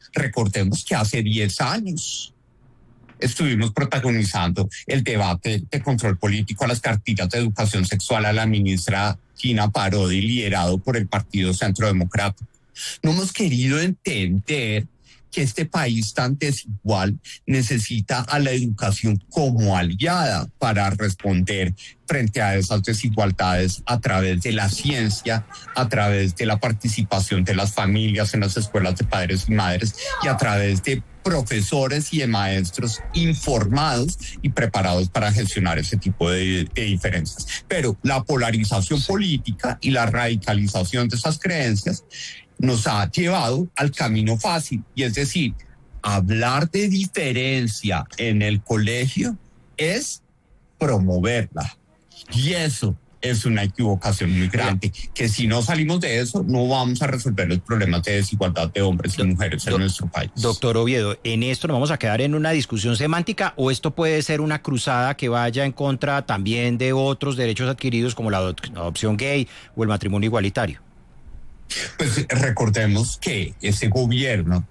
Recordemos que hace 10 años estuvimos protagonizando el debate de control político a las cartillas de educación sexual a la ministra Gina Parodi, liderado por el Partido Centro Democrático. No hemos querido entender que este país tan desigual necesita a la educación como aliada para responder frente a esas desigualdades a través de la ciencia, a través de la participación de las familias en las escuelas de padres y madres y a través de profesores y de maestros informados y preparados para gestionar ese tipo de diferencias. Pero la polarización política y la radicalización de esas creencias nos ha llevado al camino fácil, y es decir, hablar de diferencia en el colegio es promoverla. Y eso es una equivocación muy grande, que si no salimos de eso, no vamos a resolver los problemas de desigualdad de hombres y mujeres en nuestro país. Doctor Oviedo, ¿en esto nos vamos a quedar en una discusión semántica o esto puede ser una cruzada que vaya en contra también de otros derechos adquiridos como la adopción gay o el matrimonio igualitario? Pues recordemos que ese gobierno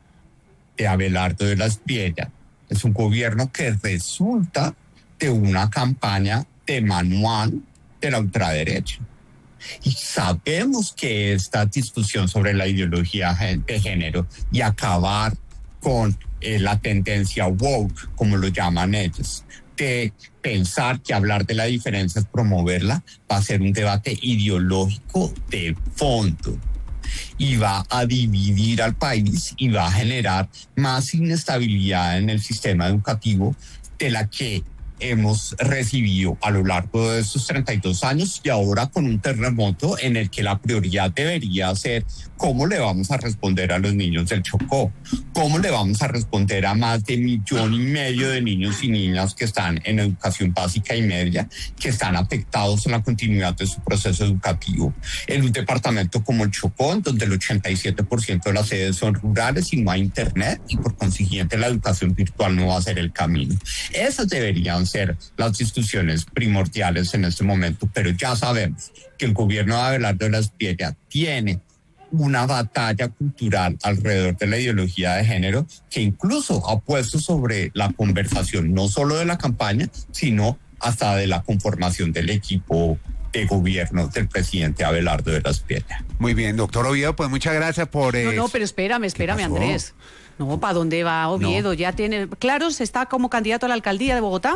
de Abelardo de la Espriella es un gobierno que resulta de una campaña de manual de la ultraderecha. Y sabemos que esta discusión sobre la ideología de género y acabar con la tendencia woke, como lo llaman ellos, de pensar que hablar de la diferencia es promoverla, va a ser un debate ideológico de fondo y va a dividir al país y va a generar más inestabilidad en el sistema educativo de la que hemos recibido a lo largo de estos 32 años y ahora con un terremoto en el que la prioridad debería ser cómo le vamos a responder a los niños del Chocó, cómo le vamos a responder a más de 1,5 millones de niños y niñas que están en educación básica y media, que están afectados en la continuidad de su proceso educativo. En un departamento como el Chocó, en donde el 87% de las sedes son rurales y no hay internet, y por consiguiente la educación virtual no va a ser el camino. Esas deberían ser las discusiones primordiales en este momento, pero ya sabemos que el gobierno de Abelardo de la Espriella tiene una batalla cultural alrededor de la ideología de género que incluso ha puesto sobre la conversación no solo de la campaña, sino hasta de la conformación del equipo de gobierno del presidente Abelardo de la Espriella. Muy bien, doctor Oviedo, pues muchas gracias por... No, pero espérame, Andrés. No, ¿para dónde va Oviedo? No. Ya tiene... Claro, ¿se está como candidato a la alcaldía de Bogotá?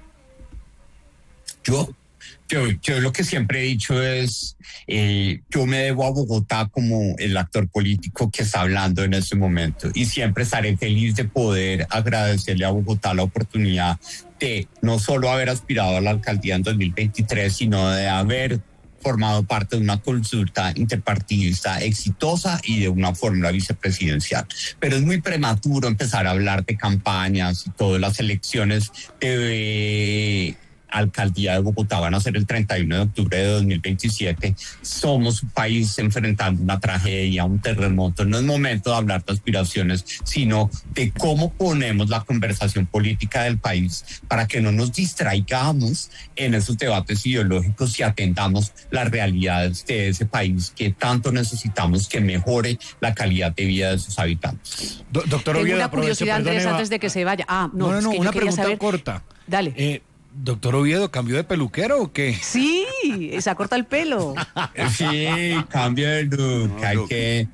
Yo lo que siempre he dicho es, yo me debo a Bogotá como el actor político que está hablando en este momento, y siempre estaré feliz de poder agradecerle a Bogotá la oportunidad de no solo haber aspirado a la alcaldía en 2023, sino de haber formado parte de una consulta interpartidista exitosa y de una fórmula vicepresidencial. Pero es muy prematuro empezar a hablar de campañas y todas las elecciones de alcaldía de Bogotá van a ser el 31 de octubre de 2027. Somos un país enfrentando una tragedia, un terremoto. No es momento de hablar de aspiraciones, sino de cómo ponemos la conversación política del país para que no nos distraigamos en esos debates ideológicos y atendamos las realidades de ese país que tanto necesitamos que mejore la calidad de vida de sus habitantes. Doctor Oviedo, una curiosidad, Andrés, antes de que se vaya. No, es que una yo quería pregunta saber... corta. Dale. Doctor Oviedo, ¿cambió de peluquero o qué? Sí, se acorta el pelo. Sí, cambio de look. Hay que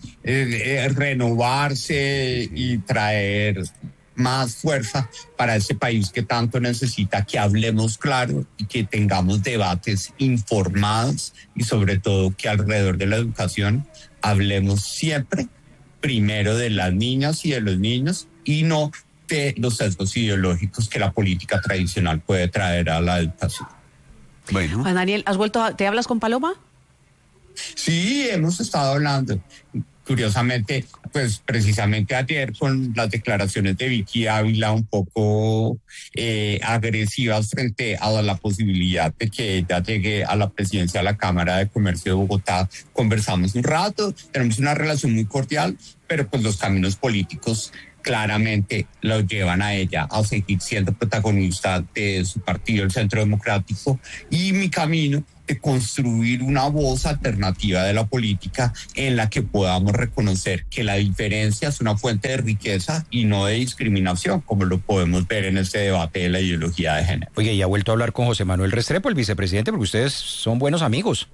renovarse y traer más fuerza para ese país que tanto necesita que hablemos claro y que tengamos debates informados, y sobre todo que alrededor de la educación hablemos siempre primero de las niñas y de los niños y no de los sesgos ideológicos que la política tradicional puede traer a la educación. Bueno. Juan Daniel, ¿te hablas con Paloma? Sí, hemos estado hablando. Curiosamente, pues precisamente ayer con las declaraciones de Vicky Ávila un poco agresivas frente a la posibilidad de que ella llegue a la presidencia de la Cámara de Comercio de Bogotá, conversamos un rato, tenemos una relación muy cordial, pero pues los caminos políticos claramente lo llevan a ella a seguir siendo protagonista de su partido, el Centro Democrático, y mi camino de construir una voz alternativa de la política en la que podamos reconocer que la diferencia es una fuente de riqueza y no de discriminación, como lo podemos ver en este debate de la ideología de género. Oye, ¿y ha vuelto a hablar con José Manuel Restrepo, el vicepresidente? Porque ustedes son buenos amigos.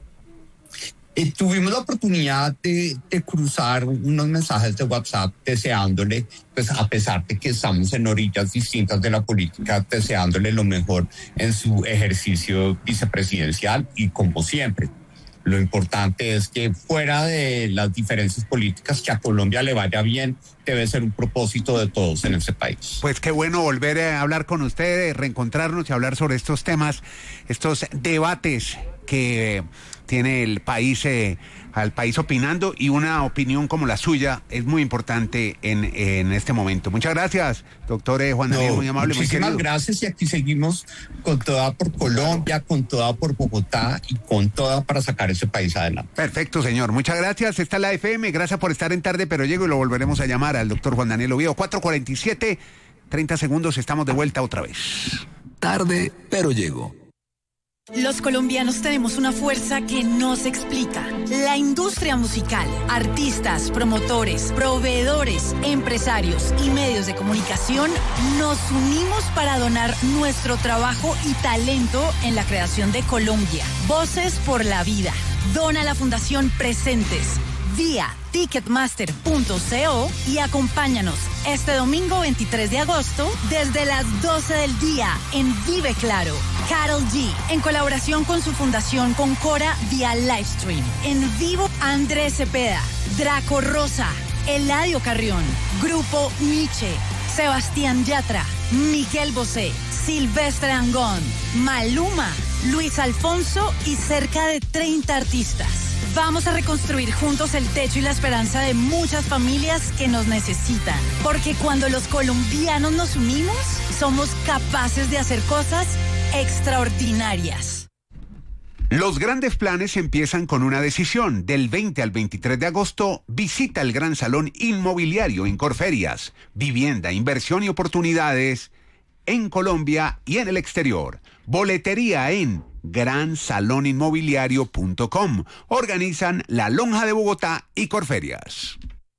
Tuvimos la oportunidad de cruzar unos mensajes de WhatsApp deseándole, pues a pesar de que estamos en orillas distintas de la política, deseándole lo mejor en su ejercicio vicepresidencial y como siempre. Lo importante es que fuera de las diferencias políticas, que a Colombia le vaya bien, debe ser un propósito de todos en este país. Pues qué bueno volver a hablar con ustedes, reencontrarnos y hablar sobre estos temas, estos debates que tiene el país, al país opinando, y una opinión como la suya es muy importante en este momento. Muchas gracias, doctor Juan Daniel, muy amable. Muchísimas gracias, y aquí seguimos con toda por Colombia, con toda por Bogotá y con toda para sacar ese país adelante. Perfecto, señor. Muchas gracias. Esta es la FM. Gracias por estar en Tarde Pero Llego, y lo volveremos a llamar al doctor Juan Daniel Oviedo. 4:47, 30 segundos, estamos de vuelta otra vez. Tarde Pero Llego. Los colombianos tenemos una fuerza que no se explica. La industria musical, artistas, promotores, proveedores, empresarios y medios de comunicación nos unimos para donar nuestro trabajo y talento en la creación de Colombia. Voces por la vida. Dona a la Fundación Presentes vía ticketmaster.co y acompáñanos este domingo 23 de agosto desde las 12 del día en Vive Claro. Karol G, en colaboración con su fundación Concora vía Livestream. En vivo, Andrés Cepeda, Draco Rosa, Eladio Carrión, Grupo Nietzsche, Sebastián Yatra, Miguel Bosé, Silvestre Angón, Maluma, Luis Alfonso y cerca de 30 artistas. Vamos a reconstruir juntos el techo y la esperanza de muchas familias que nos necesitan. Porque cuando los colombianos nos unimos, somos capaces de hacer cosas extraordinarias. Los grandes planes empiezan con una decisión. Del 20 al 23 de agosto, visita el Gran Salón Inmobiliario en Corferias. Vivienda, inversión y oportunidades en Colombia y en el exterior. Boletería en gransaloninmobiliario.com. Organizan La Lonja de Bogotá y Corferias.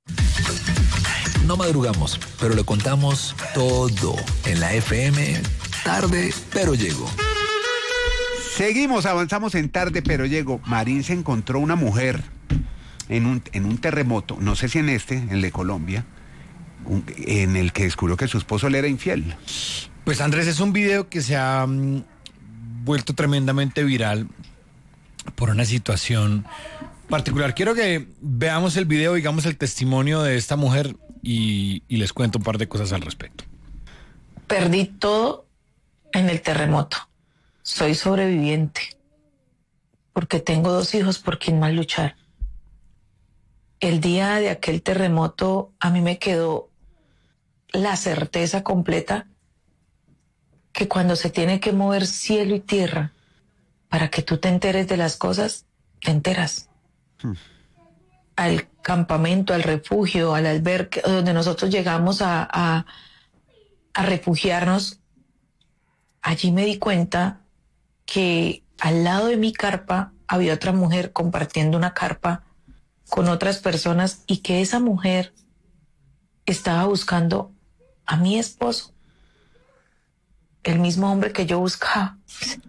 No madrugamos, pero le contamos todo en la FM Tarde Pero Llego. Seguimos, avanzamos en Tarde Pero Llego. Marín se encontró una mujer en un terremoto, no sé si en el de Colombia, en el que descubrió que su esposo le era infiel. Pues Andrés, es un video que se ha vuelto tremendamente viral por una situación particular. Quiero que veamos el video, digamos el testimonio de esta mujer y les cuento un par de cosas al respecto. Perdí todo en el terremoto. Soy sobreviviente porque tengo 2 hijos por quien más luchar. El día de aquel terremoto a mí me quedó la certeza completa que cuando se tiene que mover cielo y tierra para que tú te enteres de las cosas, te enteras. Al campamento, al refugio, al albergue donde nosotros llegamos a refugiarnos, allí me di cuenta que al lado de mi carpa había otra mujer compartiendo una carpa con otras personas y que esa mujer estaba buscando a mi esposo, el mismo hombre que yo buscaba.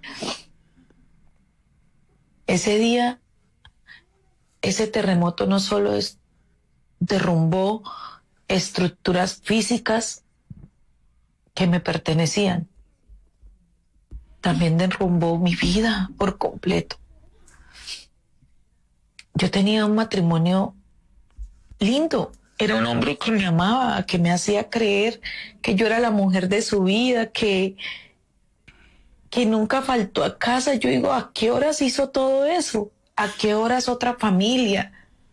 Ese día, ese terremoto no solo derrumbó estructuras físicas que me pertenecían, también derrumbó mi vida por completo. Yo tenía un matrimonio lindo. Era un hombre que me amaba, que me hacía creer que yo era la mujer de su vida, que nunca faltó a casa. Yo digo, ¿a qué horas hizo todo eso? ¿A qué horas otra familia?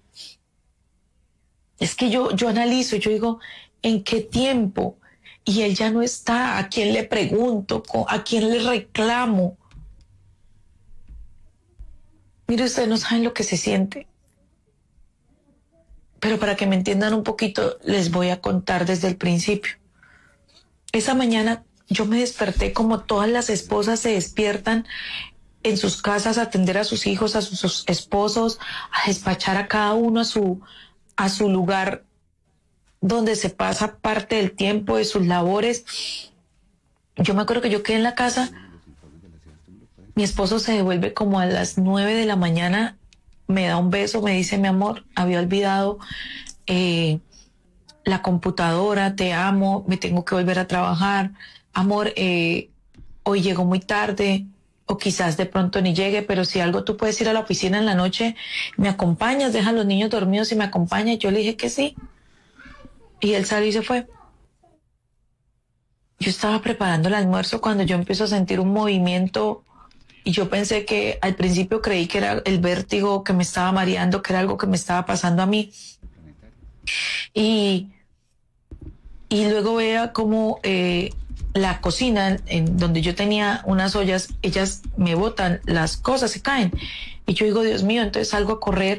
Es que yo analizo, yo digo, ¿en qué tiempo? Y él ya no está. ¿A quién le pregunto? ¿A quién le reclamo? Mire, ustedes no saben lo que se siente. Pero para que me entiendan un poquito, les voy a contar desde el principio. Esa mañana yo me desperté como todas las esposas se despiertan en sus casas a atender a sus hijos, a sus esposos, a despachar a cada uno a su lugar donde se pasa parte del tiempo de sus labores. Yo me acuerdo que yo quedé en la casa, mi esposo se devuelve como a las 9 de la mañana, me da un beso, me dice: mi amor, había olvidado la computadora, te amo, me tengo que volver a trabajar, amor, hoy llego muy tarde, o quizás de pronto ni llegue, pero si algo tú puedes ir a la oficina en la noche, me acompañas, deja a los niños dormidos y me acompañas. Yo le dije que sí, y él salió y se fue. Yo estaba preparando el almuerzo cuando yo empiezo a sentir un movimiento, y yo pensé que al principio creí que era el vértigo que me estaba mareando, que era algo que me estaba pasando a mí. Y luego veía como la cocina, en donde yo tenía unas ollas, ellas me botan, las cosas se caen. Y yo digo: Dios mío, entonces salgo a correr.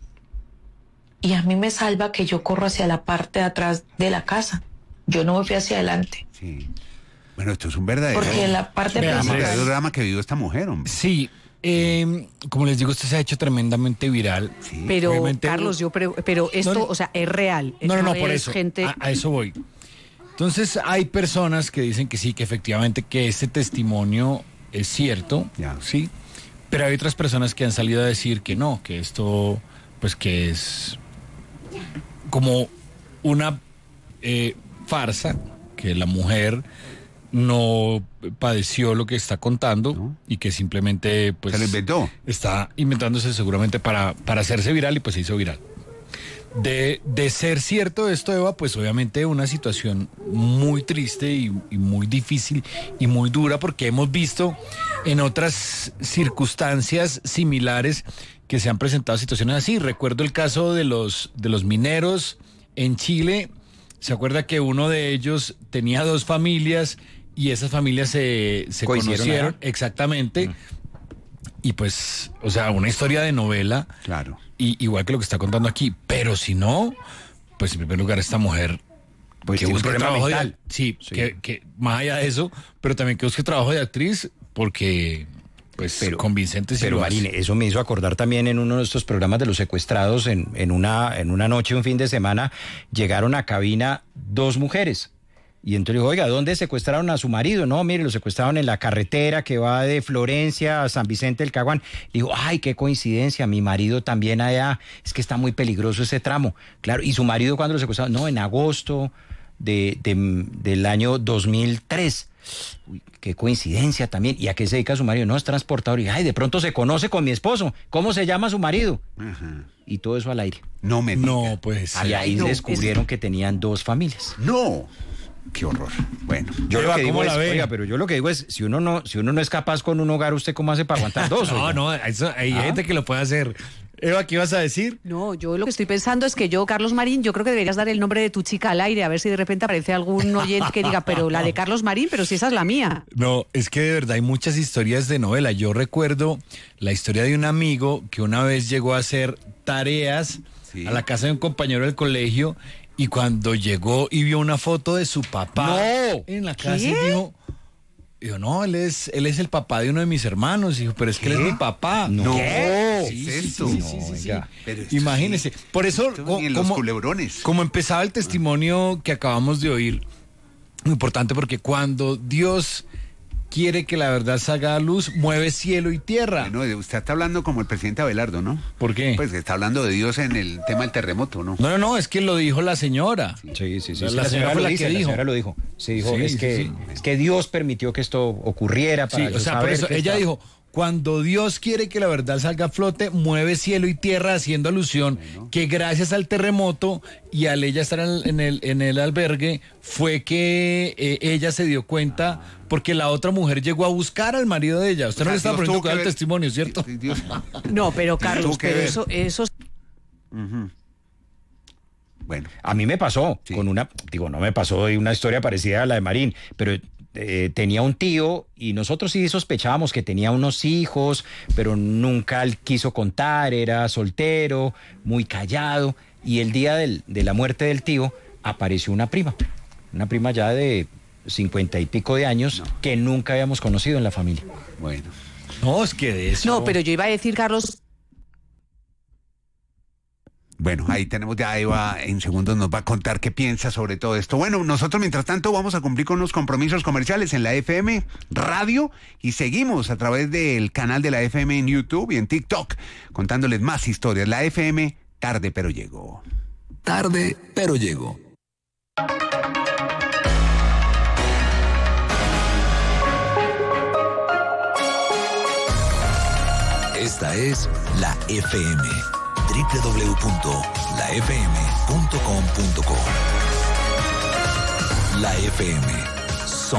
Y a mí me salva que yo corro hacia la parte de atrás de la casa. Yo no me fui hacia adelante. Sí. Bueno, esto es un verdadero... Porque la parte un principal... verdadero drama que vivió esta mujer, hombre. Sí. Como les digo, esto se ha hecho tremendamente viral. Sí. Pero, Obviamente, Carlos, pero esto, no, o sea, es real. No, por es eso. Gente... A eso voy. Entonces, hay personas que dicen que sí, que efectivamente que este testimonio es cierto, Ya. sí, pero hay otras personas que han salido a decir que no, que esto, pues que es como una farsa, que la mujer no padeció lo que está contando, ¿no? Y que simplemente pues Se lo inventó. está inventándose seguramente para hacerse viral, y pues se hizo viral. De ser cierto esto, Eva, pues obviamente una situación muy triste y muy difícil y muy dura, porque hemos visto en otras circunstancias similares que se han presentado situaciones así. Recuerdo el caso de los mineros en Chile. ¿Se acuerda que uno de ellos tenía 2 familias y esas familias se conocieron? Exactamente. Y pues, o sea, una historia de novela. Claro. Y igual que lo que está contando aquí. Pero si no, pues en primer lugar esta mujer Pues que tiene un busque problema trabajo mental. sí. Que más allá de eso, pero también que busque trabajo de actriz, porque pues convincente sí Pero lo hace. Marín, eso me hizo acordar también en uno de estos programas de los secuestrados, en una noche, un fin de semana, llegaron a cabina 2 mujeres. Y entonces dijo: oiga, ¿dónde secuestraron a su marido? No, mire, lo secuestraron en la carretera que va de Florencia a San Vicente del Caguán. Dijo: ay, qué coincidencia, mi marido también allá, es que está muy peligroso ese tramo. Claro, ¿y su marido cuándo lo secuestraron? No, en agosto del año 2003. Uy, qué coincidencia también. ¿Y a qué se dedica su marido? No, es transportador. Y ay, de pronto se conoce con mi esposo. ¿Cómo se llama su marido? Ajá. Y todo eso al aire. No me No, diga. pues. Y ahí descubrieron que tenían 2 familias. No. Qué horror. Bueno. Yo Eva, lo que digo ¿cómo es, la ve? oiga, pero yo lo que digo es, si uno no es capaz con un hogar, ¿usted cómo hace para aguantar 2? No, oiga? no, eso, hay gente que lo puede hacer. Eva, ¿qué ibas a decir? No, yo lo que estoy pensando es que yo, Carlos Marín, yo creo que deberías dar el nombre de tu chica al aire, a ver si de repente aparece algún oyente que diga: pero la de Carlos Marín, pero si esa es la mía. No, es que de verdad hay muchas historias de novela. Yo recuerdo la historia de un amigo que una vez llegó a hacer tareas Sí. a la casa de un compañero del colegio, y cuando llegó y vio una foto de su papá ¡No! en la casa, ¿Qué? y dijo, no, él es el papá de uno de mis hermanos. Dijo, pero es que él es mi papá. No. ¿Qué? Sí, ¿Es sí, esto? sí, No, sí, sí, sí. oiga. Pero esto Imagínese. Por eso, Esto ni en los culebrones. como empezaba el testimonio que acabamos de oír, muy importante, porque cuando Dios quiere que la verdad salga a luz, mueve cielo y tierra. Bueno, usted está hablando como el presidente Abelardo, ¿no? ¿Por qué? Pues está hablando de Dios en el tema del terremoto, ¿no? No, es que lo dijo la señora. Sí. La señora fue la que La dijo. señora lo dijo. Sí, dijo, Sí, es que Dios permitió que esto ocurriera para Sí, yo o sea, por saber eso que ella está- dijo, cuando Dios quiere que la verdad salga a flote, mueve cielo y tierra, haciendo alusión que gracias al terremoto y al ella estar en el albergue, fue que ella se dio cuenta, porque la otra mujer llegó a buscar al marido de ella. Usted O no sea, le está Dios poniendo tuvo que cuidado al ver- testimonio, ¿cierto? Dios- No, pero Carlos, tuvo que pero ver. eso Ujú. Bueno. A mí me pasó Sí. con no me pasó de una historia parecida a la de Marín, pero tenía un tío y nosotros sí sospechábamos que tenía unos hijos, pero nunca él quiso contar, era soltero, muy callado, y el día de la muerte del tío apareció una prima ya de 50 y pico de años que nunca habíamos conocido en la familia. Bueno. No, es que de eso... No, pero yo iba a decir, Carlos... Bueno, ahí tenemos ya a Eva, en segundos nos va a contar qué piensa sobre todo esto. Bueno, nosotros mientras tanto vamos a cumplir con unos compromisos comerciales en la FM Radio y seguimos a través del canal de la FM en YouTube y en TikTok contándoles más historias. La FM, tarde pero llegó. Tarde pero llegó. Esta es la FM. www.lafm.com.co. La FM